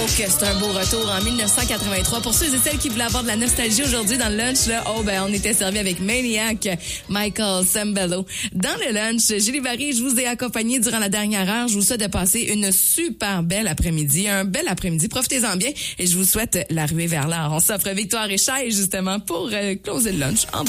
Oh, que c'est un beau retour en 1983. Pour ceux et celles qui voulaient avoir de la nostalgie aujourd'hui dans le lunch, là, on était servi avec Maniac, Michael Sembello. Dans le lunch, Julie Barry, je vous ai accompagné durant la dernière heure. Je vous souhaite de passer une super belle après-midi. Un bel après-midi. Profitez-en bien et je vous souhaite la ruée vers l'art. On s'offre Victoire et Chai, justement, pour closer le lunch en